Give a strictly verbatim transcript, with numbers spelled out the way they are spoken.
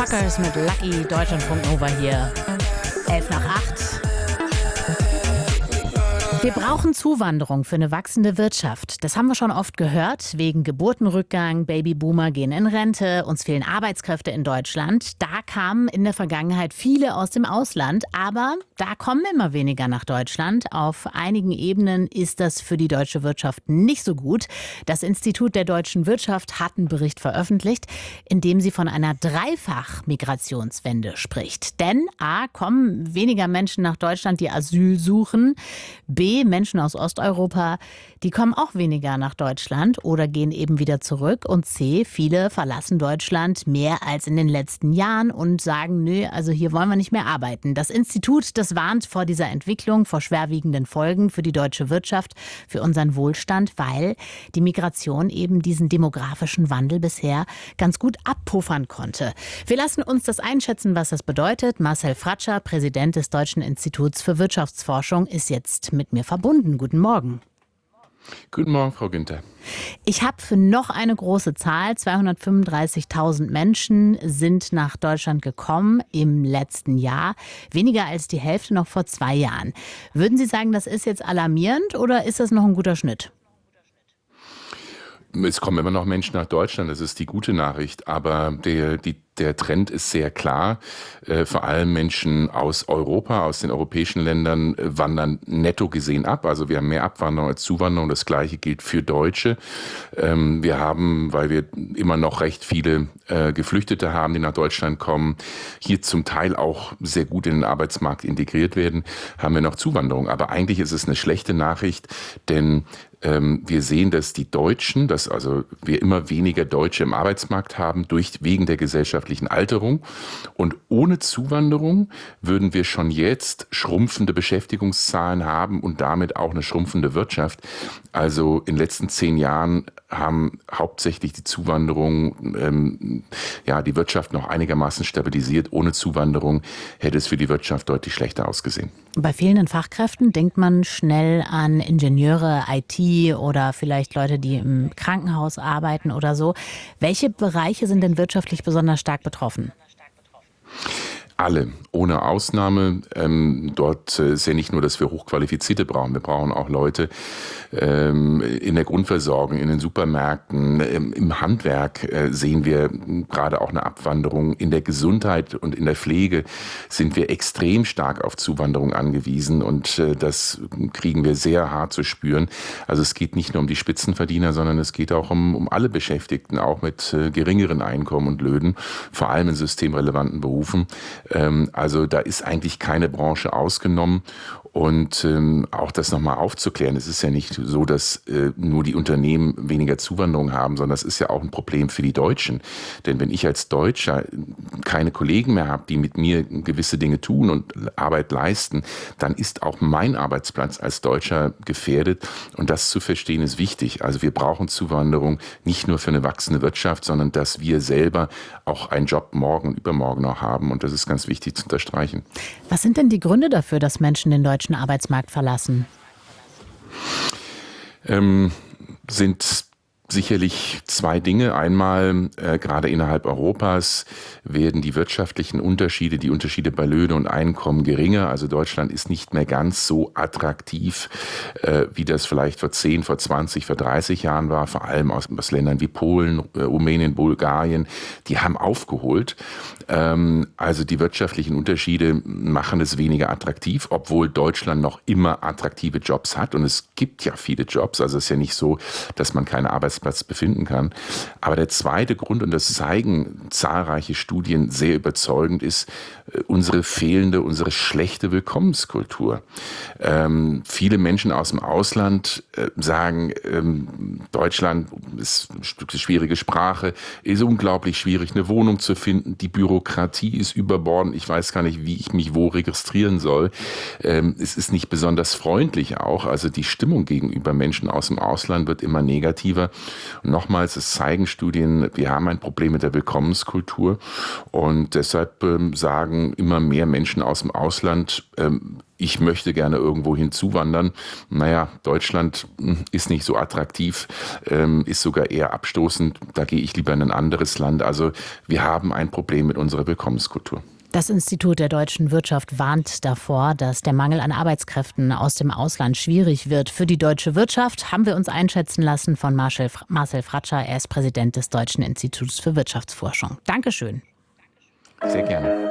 Truckers mit Lucky, Deutschlandfunk Nova hier. elf nach acht. Wir brauchen Zuwanderung für eine wachsende Wirtschaft. Das haben wir schon oft gehört. Wegen Geburtenrückgang, Babyboomer gehen in Rente, uns fehlen Arbeitskräfte in Deutschland. Da kamen in der Vergangenheit viele aus dem Ausland, aber da kommen immer weniger nach Deutschland. Auf einigen Ebenen ist das für die deutsche Wirtschaft nicht so gut. Das Institut der deutschen Wirtschaft hat einen Bericht veröffentlicht, in dem sie von einer Dreifach-Migrationswende spricht. Denn A, kommen weniger Menschen nach Deutschland, die Asyl suchen. B, Menschen aus Osteuropa, die kommen auch weniger nach Deutschland oder gehen eben wieder zurück. Und C, viele verlassen Deutschland mehr als in den letzten Jahren und sagen, nö, also hier wollen wir nicht mehr arbeiten. Das Institut, das warnt vor dieser Entwicklung, vor schwerwiegenden Folgen für die deutsche Wirtschaft, für unseren Wohlstand, weil die Migration eben diesen demografischen Wandel bisher ganz gut abpuffern konnte. Wir lassen uns das einschätzen, was das bedeutet. Marcel Fratscher, Präsident des Deutschen Instituts für Wirtschaftsforschung, ist jetzt mit mir verbunden. Guten Morgen. Guten Morgen, Frau Günther. Ich habe für noch eine große Zahl, zweihundertfünfunddreißigtausend Menschen sind nach Deutschland gekommen im letzten Jahr. Weniger als die Hälfte noch vor zwei Jahren. Würden Sie sagen, das ist jetzt alarmierend oder ist das noch ein guter Schnitt? Es kommen immer noch Menschen nach Deutschland, das ist die gute Nachricht, aber der, die, der Trend ist sehr klar. Äh, vor allem Menschen aus Europa, aus den europäischen Ländern äh, wandern netto gesehen ab. Also wir haben mehr Abwanderung als Zuwanderung, das Gleiche gilt für Deutsche. Ähm, wir haben, weil wir immer noch recht viele äh, Geflüchtete haben, die nach Deutschland kommen, hier zum Teil auch sehr gut in den Arbeitsmarkt integriert werden, haben wir noch Zuwanderung. Aber eigentlich ist es eine schlechte Nachricht, denn Ähm, wir sehen, dass die Deutschen, dass also wir immer weniger Deutsche im Arbeitsmarkt haben, durch, wegen der gesellschaftlichen Alterung. Und ohne Zuwanderung würden wir schon jetzt schrumpfende Beschäftigungszahlen haben und damit auch eine schrumpfende Wirtschaft. Also in den letzten zehn Jahren haben hauptsächlich die Zuwanderung, ähm, ja, die Wirtschaft noch einigermaßen stabilisiert. Ohne Zuwanderung hätte es für die Wirtschaft deutlich schlechter ausgesehen. Bei fehlenden Fachkräften denkt man schnell an Ingenieure, I T oder vielleicht Leute, die im Krankenhaus arbeiten oder so. Welche Bereiche sind denn wirtschaftlich besonders stark betroffen? Alle, ohne Ausnahme. Ähm, dort äh, ist ja nicht nur, dass wir Hochqualifizierte brauchen. Wir brauchen auch Leute ähm, in der Grundversorgung, in den Supermärkten, ähm, im Handwerk äh, sehen wir gerade auch eine Abwanderung. In der Gesundheit und in der Pflege sind wir extrem stark auf Zuwanderung angewiesen und äh, das kriegen wir sehr hart zu spüren. Also es geht nicht nur um die Spitzenverdiener, sondern es geht auch um, um alle Beschäftigten, auch mit äh, geringeren Einkommen und Löhnen, vor allem in systemrelevanten Berufen. Also da ist eigentlich keine Branche ausgenommen. Und ähm, auch das nochmal aufzuklären, es ist ja nicht so, dass äh, nur die Unternehmen weniger Zuwanderung haben, sondern es ist ja auch ein Problem für die Deutschen. Denn wenn ich als Deutscher keine Kollegen mehr habe, die mit mir gewisse Dinge tun und Arbeit leisten, dann ist auch mein Arbeitsplatz als Deutscher gefährdet. Und das zu verstehen ist wichtig. Also wir brauchen Zuwanderung nicht nur für eine wachsende Wirtschaft, sondern dass wir selber auch einen Job morgen und übermorgen noch haben. Und das ist ganz wichtig zu unterstreichen. Was sind denn die Gründe dafür, dass Menschen den deutschen Arbeitsmarkt verlassen? Ähm, sind sicherlich zwei Dinge. Einmal, äh, gerade innerhalb Europas werden die wirtschaftlichen Unterschiede, die Unterschiede bei Löhne und Einkommen geringer. Also Deutschland ist nicht mehr ganz so attraktiv, äh, wie das vielleicht vor zehn, vor zwanzig, vor dreißig Jahren war. Vor allem aus, aus Ländern wie Polen, äh, Rumänien, Bulgarien. Die haben aufgeholt. Ähm, also die wirtschaftlichen Unterschiede machen es weniger attraktiv, obwohl Deutschland noch immer attraktive Jobs hat. Und es gibt ja viele Jobs. Also es ist ja nicht so, dass man keine Arbeitsplatz befinden kann. Aber der zweite Grund, und das zeigen zahlreiche Studien sehr überzeugend, ist unsere fehlende, unsere schlechte Willkommenskultur. Ähm, viele Menschen aus dem Ausland äh, sagen, ähm, Deutschland ist eine schwierige Sprache, ist unglaublich schwierig, eine Wohnung zu finden, die Bürokratie ist überbordend, ich weiß gar nicht, wie ich mich wo registrieren soll. Ähm, es ist nicht besonders freundlich auch, also die Stimmung gegenüber Menschen aus dem Ausland wird immer negativer. Und nochmals, es zeigen Studien, wir haben ein Problem mit der Willkommenskultur und deshalb ähm, sagen immer mehr Menschen aus dem Ausland, ähm, ich möchte gerne irgendwo hinzuwandern. Naja, Deutschland ist nicht so attraktiv, ähm, ist sogar eher abstoßend. Da gehe ich lieber in ein anderes Land. Also wir haben ein Problem mit unserer Willkommenskultur. Das Institut der deutschen Wirtschaft warnt davor, dass der Mangel an Arbeitskräften aus dem Ausland schwierig wird für die deutsche Wirtschaft. Haben wir uns einschätzen lassen von Marcel, Marcel Fratscher. Er ist Präsident des Deutschen Instituts für Wirtschaftsforschung. Dankeschön. Sehr gerne.